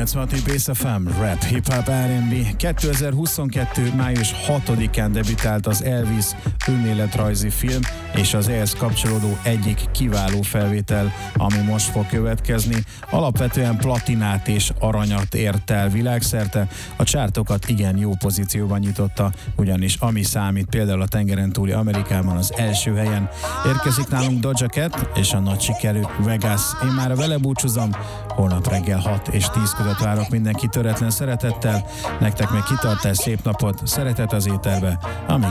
90. Base FM, rap, hip-hop, R&B. 2022. május 6-án debütált az Elvis önéletrajzi film, és az ehhez kapcsolódó egyik kiváló felvétel, ami most fog következni. Alapvetően platinát és aranyat ért el világszerte, a csártokat igen jó pozícióban nyitotta, ugyanis ami számít például a tengeren túli Amerikában az első helyen. Érkezik nálunk Doja Cat és a nagy sikerű Vegas. Én már vele búcsúzom, holnap reggel 6 és 10 között várok mindenki töretlen szeretettel. Nektek meg kitartás, szép napot, szeretet az éterbe, amíg